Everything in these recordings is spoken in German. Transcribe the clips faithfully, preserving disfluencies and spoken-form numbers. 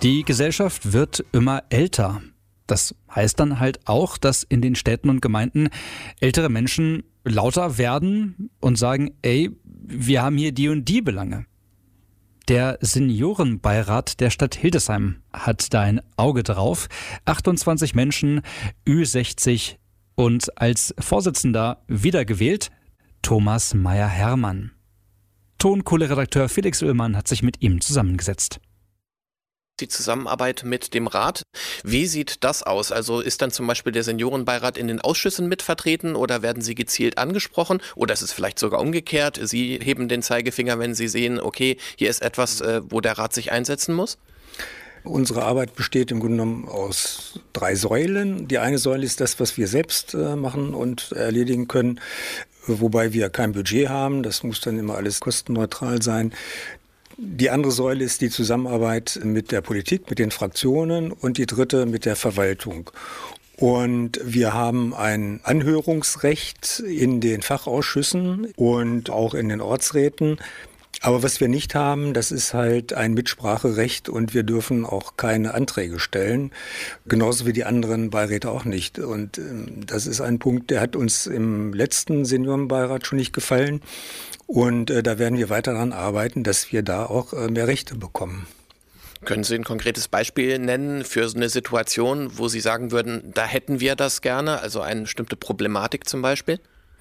Die Gesellschaft wird immer älter. Das heißt dann halt auch, dass in den Städten und Gemeinden ältere Menschen lauter werden und sagen, ey, wir haben hier die und die Belange. Der Seniorenbeirat der Stadt Hildesheim hat da ein Auge drauf. achtundzwanzig Menschen, Ü sechzig und als Vorsitzender wiedergewählt Thomas Meyer-Hermann. Tonkohle-Redakteur Felix Ullmann hat sich mit ihm zusammengesetzt. Die Zusammenarbeit mit dem Rat, wie sieht das aus? Also ist dann zum Beispiel der Seniorenbeirat in den Ausschüssen mitvertreten oder werden Sie gezielt angesprochen? Oder ist es vielleicht sogar umgekehrt? Sie heben den Zeigefinger, wenn Sie sehen, okay, hier ist etwas, wo der Rat sich einsetzen muss? Unsere Arbeit besteht im Grunde genommen aus drei Säulen. Die eine Säule ist das, was wir selbst machen und erledigen können, wobei wir kein Budget haben. Das muss dann immer alles kostenneutral sein. Die andere Säule ist die Zusammenarbeit mit der Politik, mit den Fraktionen und die dritte mit der Verwaltung. Und wir haben ein Anhörungsrecht in den Fachausschüssen und auch in den Ortsräten. Aber was wir nicht haben, das ist halt ein Mitspracherecht und wir dürfen auch keine Anträge stellen, genauso wie die anderen Beiräte auch nicht. Und das ist ein Punkt, der hat uns im letzten Seniorenbeirat schon nicht gefallen. Und äh, da werden wir weiter daran arbeiten, dass wir da auch äh, mehr Rechte bekommen. Können Sie ein konkretes Beispiel nennen für so eine Situation, wo Sie sagen würden, da hätten wir das gerne, also eine bestimmte Problematik zum Beispiel?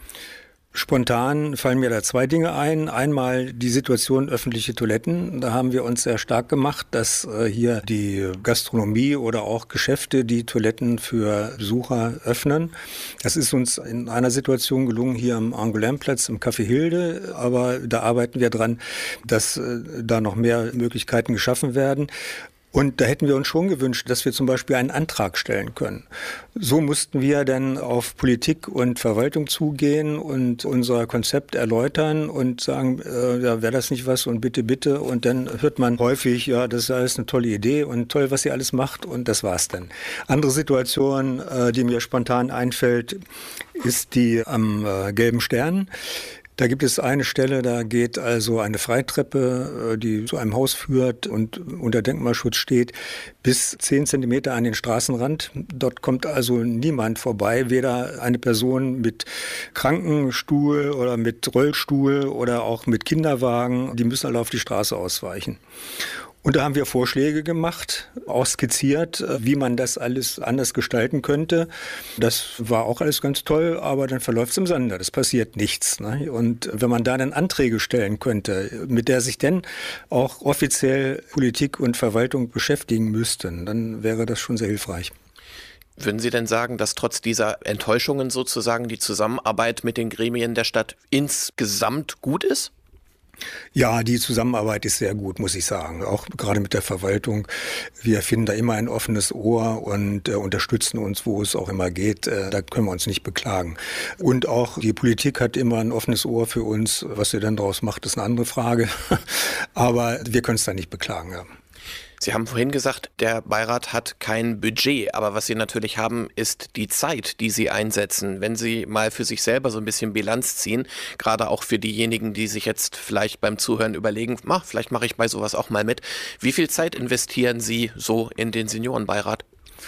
Spontan fallen mir da zwei Dinge ein. Einmal die Situation öffentliche Toiletten. Da haben wir uns sehr stark gemacht, dass äh, hier die Gastronomie oder auch Geschäfte die Toiletten für Besucher öffnen. Das ist uns in einer Situation gelungen hier am Angoulême-Platz im Café Hilde. Aber da arbeiten wir dran, dass äh, da noch mehr Möglichkeiten geschaffen werden. Und da hätten wir uns schon gewünscht, dass wir zum Beispiel einen Antrag stellen können. So mussten wir dann auf Politik und Verwaltung zugehen und unser Konzept erläutern und sagen, äh, ja, wäre das nicht was und bitte, bitte. Und dann hört man häufig, ja, das ist alles eine tolle Idee und toll, was ihr alles macht und das war's dann. Andere Situation, äh, die mir spontan einfällt, ist die am äh, Gelben Stern. Da gibt es eine Stelle, da geht also eine Freitreppe, die zu einem Haus führt und unter Denkmalschutz steht, bis zehn Zentimeter an den Straßenrand. Dort kommt also niemand vorbei, weder eine Person mit Krankenstuhl oder mit Rollstuhl oder auch mit Kinderwagen. Die müssen alle auf die Straße ausweichen. Und da haben wir Vorschläge gemacht, auch skizziert, wie man das alles anders gestalten könnte. Das war auch alles ganz toll, aber dann verläuft es im Sande, das passiert nichts. Ne? Und wenn man da dann Anträge stellen könnte, mit der sich dann auch offiziell Politik und Verwaltung beschäftigen müssten, dann wäre das schon sehr hilfreich. Würden Sie denn sagen, dass trotz dieser Enttäuschungen sozusagen die Zusammenarbeit mit den Gremien der Stadt insgesamt gut ist? Ja, die Zusammenarbeit ist sehr gut, muss ich sagen. Auch gerade mit der Verwaltung. Wir finden da immer ein offenes Ohr und äh, unterstützen uns, wo es auch immer geht. Äh, da können wir uns nicht beklagen. Und auch die Politik hat immer ein offenes Ohr für uns. Was sie dann daraus macht, ist eine andere Frage. Aber wir können es da nicht beklagen, ja. Sie haben vorhin gesagt, der Beirat hat kein Budget, aber was Sie natürlich haben, ist die Zeit, die Sie einsetzen. Wenn Sie mal für sich selber so ein bisschen Bilanz ziehen, gerade auch für diejenigen, die sich jetzt vielleicht beim Zuhören überlegen, mach, vielleicht mache ich bei sowas auch mal mit. Wie viel Zeit investieren Sie so in den Seniorenbeirat?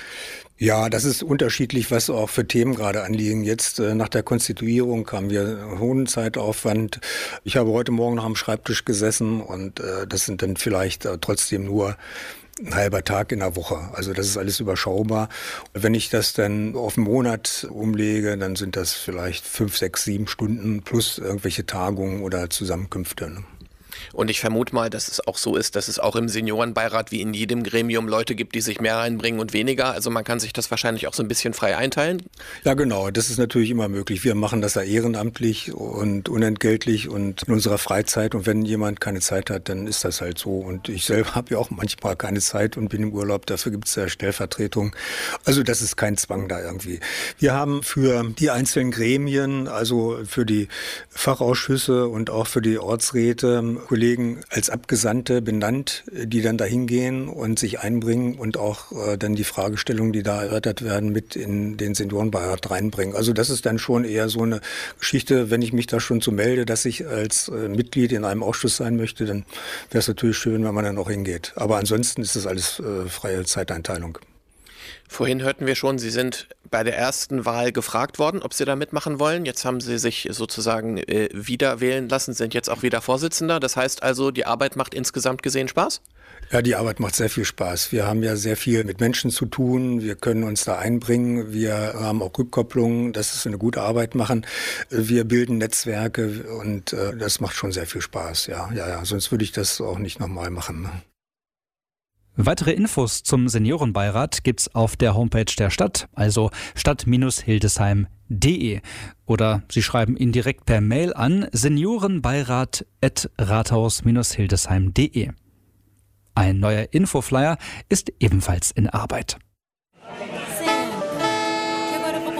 Ja, das ist unterschiedlich, was auch für Themen gerade anliegen. Jetzt äh, nach der Konstituierung haben wir einen hohen Zeitaufwand. Ich habe heute Morgen noch am Schreibtisch gesessen und äh, das sind dann vielleicht äh, trotzdem nur ein halber Tag in der Woche. Also das ist alles überschaubar. Wenn ich das dann auf einen Monat umlege, dann sind das vielleicht fünf, sechs, sieben Stunden plus irgendwelche Tagungen oder Zusammenkünfte. Ne? Und ich vermute mal, dass es auch so ist, dass es auch im Seniorenbeirat wie in jedem Gremium Leute gibt, die sich mehr reinbringen und weniger. Also man kann sich das wahrscheinlich auch so ein bisschen frei einteilen. Ja, genau. Das ist natürlich immer möglich. Wir machen das ja ehrenamtlich und unentgeltlich und in unserer Freizeit. Und wenn jemand keine Zeit hat, dann ist das halt so. Und ich selber habe ja auch manchmal keine Zeit und bin im Urlaub. Dafür gibt es ja Stellvertretung. Also das ist kein Zwang da irgendwie. Wir haben für die einzelnen Gremien, also für die Fachausschüsse und auch für die Ortsräte, Kollegen als Abgesandte benannt, die dann dahin gehen und sich einbringen und auch äh, dann die Fragestellungen, die da erörtert werden, mit in den Seniorenbeirat reinbringen. Also das ist dann schon eher so eine Geschichte, wenn ich mich da schon so melde, dass ich als äh, Mitglied in einem Ausschuss sein möchte, dann wäre es natürlich schön, wenn man dann auch hingeht. Aber ansonsten ist das alles äh, freie Zeiteinteilung. Vorhin hörten wir schon, Sie sind bei der ersten Wahl gefragt worden, ob Sie da mitmachen wollen. Jetzt haben Sie sich sozusagen äh, wieder wählen lassen, sind jetzt auch wieder Vorsitzender. Das heißt also, die Arbeit macht insgesamt gesehen Spaß? Ja, die Arbeit macht sehr viel Spaß. Wir haben ja sehr viel mit Menschen zu tun. Wir können uns da einbringen. Wir haben auch Rückkopplungen, dass es eine gute Arbeit machen. Wir bilden Netzwerke und äh, das macht schon sehr viel Spaß. Ja, ja, ja. Sonst würde ich das auch nicht nochmal machen. Ne? Weitere Infos zum Seniorenbeirat gibt's auf der Homepage der Stadt, also stadt Bindestrich hildesheim Punkt de. Oder Sie schreiben ihn direkt per Mail an seniorenbeirat at rathaus Bindestrich hildesheim Punkt de. Ein neuer Infoflyer ist ebenfalls in Arbeit.